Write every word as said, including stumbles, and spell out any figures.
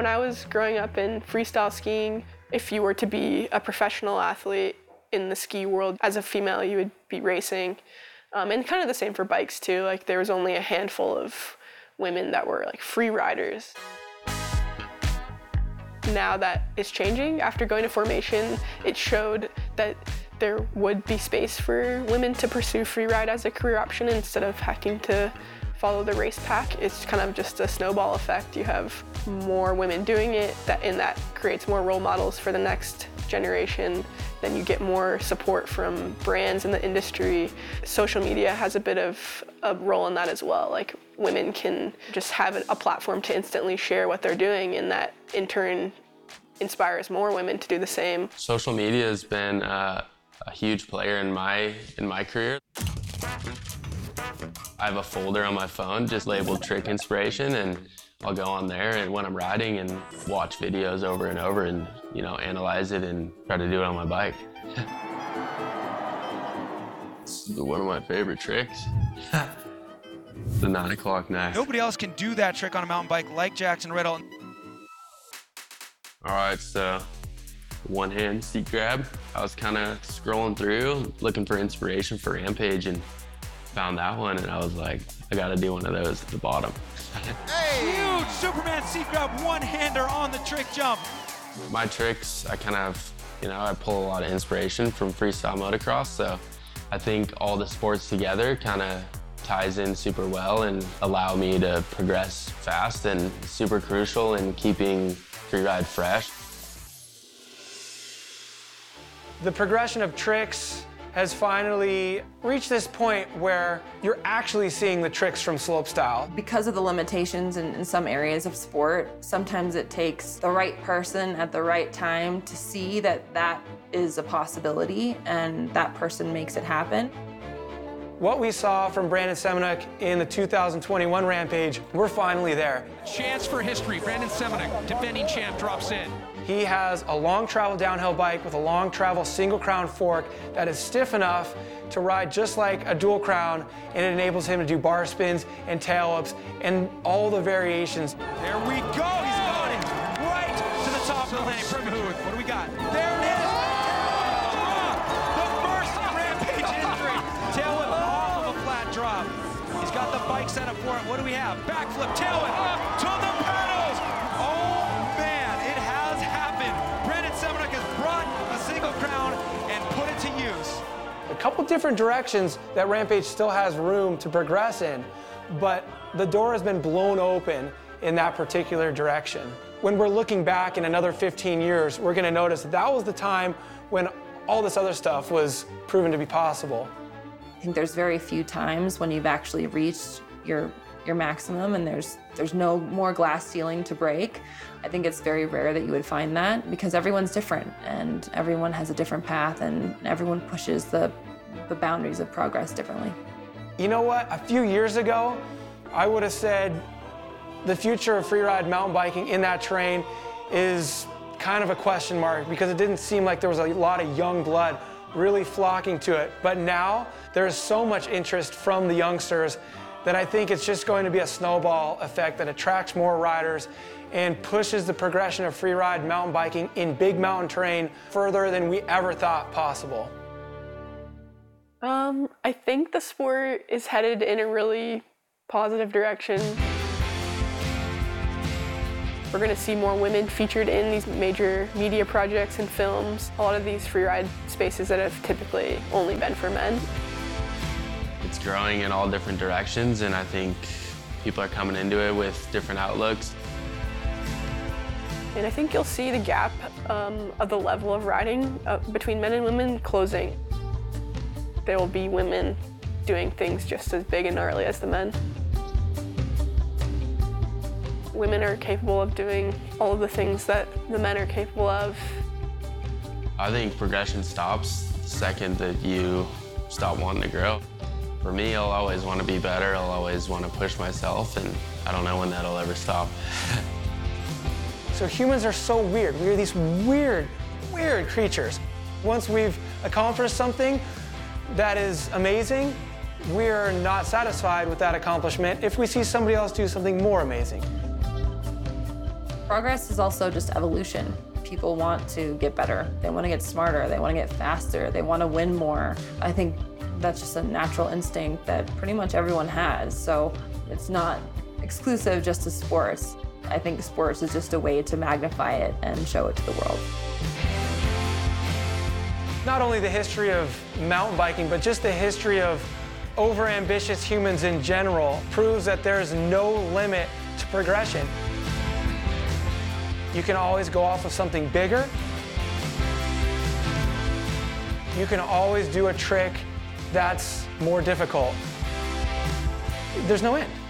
When I was growing up in freestyle skiing, if you were to be a professional athlete in the ski world, as a female, you would be racing. Um, and kind of the same for bikes too. Like there was only a handful of women that were like free riders. Now that is changing. After going to formation, it showed that there would be space for women to pursue freeride as a career option instead of having to follow the race pack. It's kind of just a snowball effect. You have more women doing it, that, and that creates more role models for the next generation. Then you get more support from brands in the industry. Social media has a bit of a role in that as well. Like women can just have a platform to instantly share what they're doing, and that in turn inspires more women to do the same. Social media has been uh, a huge player in my in my career. I have a folder on my phone just labeled Trick Inspiration, and I'll go on there and when I'm riding and watch videos over and over and, you know, analyze it and try to do it on my bike. It's one of my favorite tricks. The nine o'clock knife. Nobody else can do that trick on a mountain bike like Jackson Riddle. All right, so one hand seat grab. I was kind of scrolling through, looking for inspiration for Rampage, and found that one, and I was like, I gotta do one of those at the bottom. Hey! Huge Superman seat grab one-hander on the trick jump. My tricks, I kind of, you know, I pull a lot of inspiration from freestyle motocross, so I think all the sports together kind of ties in super well and allow me to progress fast and super crucial in keeping freeride fresh. The progression of tricks has finally reached this point where you're actually seeing the tricks from slopestyle. Because of the limitations in, in some areas of sport, sometimes it takes the right person at the right time to see that that is a possibility, and that person makes it happen. What we saw from Brandon Semenuk in the two thousand twenty-one Rampage, we're finally there. Chance for history. Brandon Semenuk, defending champ, drops in. He has a long travel downhill bike with a long travel single crown fork that is stiff enough to ride just like a dual crown, and it enables him to do bar spins and tail ups and all the variations. There we go, he's got it right to the top of the landing. Smooth. What do we got? There it is! Ah, the first Rampage injury. Tail whip off of a flat drop. He's got the bike set up for it. What do we have? Backflip, tail whip, up to the pedals! Oh man, it has happened. Brandon Semenuk has brought a single crown and put it to use. A couple different directions that Rampage still has room to progress in, but the door has been blown open in that particular direction. When we're looking back in another fifteen years, we're gonna notice that that was the time when all this other stuff was proven to be possible. I think there's very few times when you've actually reached your your maximum and there's there's no more glass ceiling to break. I think it's very rare that you would find that because everyone's different and everyone has a different path and everyone pushes the, the boundaries of progress differently. You know what? A few years ago, I would have said the future of freeride mountain biking in that terrain is kind of a question mark because it didn't seem like there was a lot of young blood really flocking to it. But now there's so much interest from the youngsters that I think it's just going to be a snowball effect that attracts more riders and pushes the progression of freeride mountain biking in big mountain terrain further than we ever thought possible. Um, I think the sport is headed in a really positive direction. We're going to see more women featured in these major media projects and films. A lot of these freeride spaces that have typically only been for men. It's growing in all different directions, and I think people are coming into it with different outlooks. And I think you'll see the gap um, of the level of riding uh, between men and women closing. There will be women doing things just as big and gnarly as the men. Women are capable of doing all of the things that the men are capable of. I think progression stops the second that you stop wanting to grow. For me, I'll always want to be better. I'll always want to push myself, and I don't know when that'll ever stop. So humans are so weird. We're these weird, weird creatures. Once we've accomplished something that is amazing, we're not satisfied with that accomplishment if we see somebody else do something more amazing. Progress is also just evolution. People want to get better. They want to get smarter. They want to get faster. They want to win more. I think that's just a natural instinct that pretty much everyone has. So it's not exclusive just to sports. I think sports is just a way to magnify it and show it to the world. Not only the history of mountain biking, but just the history of overambitious humans in general proves that there's no limit to progression. You can always go off of something bigger. You can always do a trick that's more difficult. There's no end.